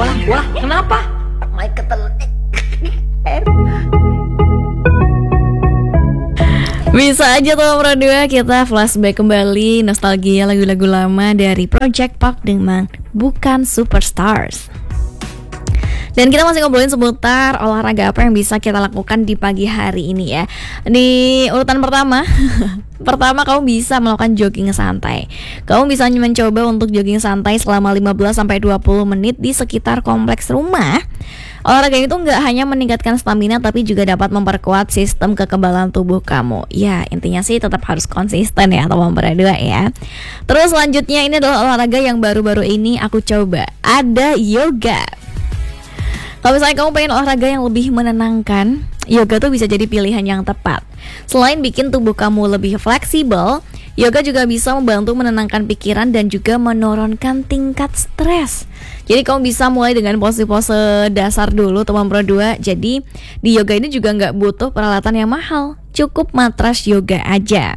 Wah, kenapa? My ketelek. Bisa aja tuh berdua kita flashback kembali nostalgia lagu-lagu lama dari Project Pop dengan Bukan Superstars. Dan kita masih ngobrolin seputar olahraga apa yang bisa kita lakukan di pagi hari ini ya. Di urutan pertama pertama kamu bisa melakukan jogging santai. Kamu bisa mencoba untuk jogging santai selama 15-20 menit di sekitar kompleks rumah. Olahraga itu nggak hanya meningkatkan stamina tapi juga dapat memperkuat sistem kekebalan tubuh kamu. Ya intinya sih tetap harus konsisten ya teman berdua ya. Terus selanjutnya ini adalah olahraga yang baru-baru ini aku coba. Ada yoga. Kalau misalnya kamu pengen olahraga yang lebih menenangkan, yoga tuh bisa jadi pilihan yang tepat. Selain bikin tubuh kamu lebih fleksibel, yoga juga bisa membantu menenangkan pikiran dan juga menurunkan tingkat stres. Jadi kamu bisa mulai dengan pose-pose dasar dulu teman berdua. Jadi di yoga ini juga nggak butuh peralatan yang mahal, cukup matras yoga aja.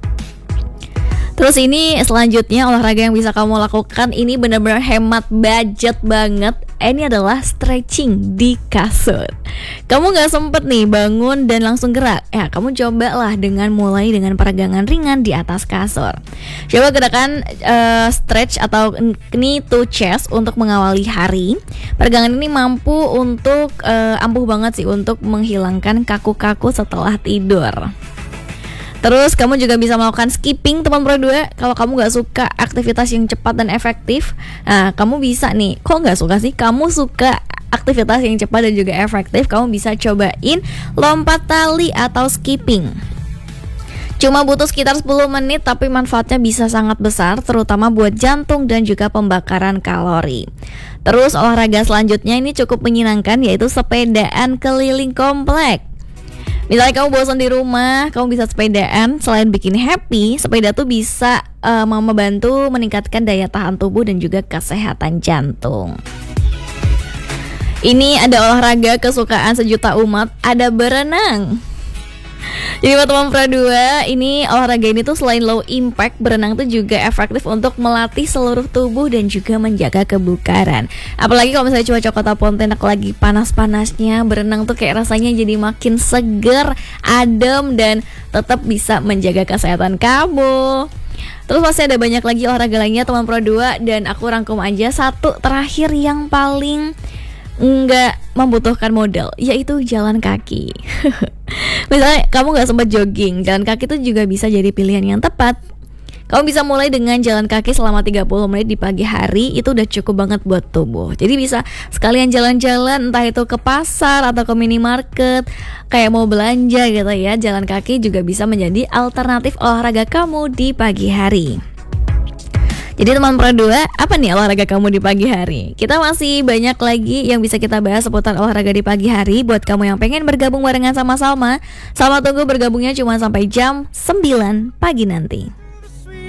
Terus ini selanjutnya olahraga yang bisa kamu lakukan ini benar-benar hemat budget banget. Ini adalah stretching di kasur. Kamu gak sempet nih bangun dan langsung gerak. Ya kamu cobalah mulai dengan peregangan ringan di atas kasur. Coba gerakan stretch atau knee to chest untuk mengawali hari. Peregangan ini mampu untuk ampuh banget sih untuk menghilangkan kaku-kaku setelah tidur. Terus kamu juga bisa melakukan skipping teman berdua. Kalau kamu gak suka aktivitas yang cepat dan efektif, nah kamu bisa nih. Kok gak suka sih? Kamu suka aktivitas yang cepat dan juga efektif, kamu bisa cobain lompat tali atau skipping. Cuma butuh sekitar 10 menit tapi manfaatnya bisa sangat besar, terutama buat jantung dan juga pembakaran kalori. Terus olahraga selanjutnya ini cukup menyenangkan, yaitu sepedaan keliling komplek. Misalnya kamu bosan di rumah, kamu bisa sepedaan. Selain bikin happy, sepeda tuh bisa membantu meningkatkan daya tahan tubuh dan juga kesehatan jantung. Ini ada olahraga kesukaan sejuta umat, ada berenang. Jadi buat teman Pradua, ini olahraga ini tuh selain low impact, berenang tuh juga efektif untuk melatih seluruh tubuh dan juga menjaga kebugaran. Apalagi kalau misalnya cuaca Kota Pontianak lagi panas-panasnya, berenang tuh kayak rasanya jadi makin seger, adem, dan tetap bisa menjaga kesehatan kamu. Terus masih ada banyak lagi olahraga lainnya teman Pradua, dan aku rangkum aja satu terakhir yang paling nggak membutuhkan modal, yaitu jalan kaki. Misalnya kamu nggak sempat jogging, jalan kaki itu juga bisa jadi pilihan yang tepat. Kamu bisa mulai dengan jalan kaki selama 30 menit di pagi hari, itu udah cukup banget buat tubuh. Jadi bisa sekalian jalan-jalan, entah itu ke pasar atau ke minimarket, kayak mau belanja gitu ya. Jalan kaki juga bisa menjadi alternatif olahraga kamu di pagi hari. Jadi teman Pradua, apa nih olahraga kamu di pagi hari? Kita masih banyak lagi yang bisa kita bahas seputar olahraga di pagi hari. Buat kamu yang pengen bergabung barengan sama Salma, Salma tunggu bergabungnya cuma sampai jam 9 pagi nanti.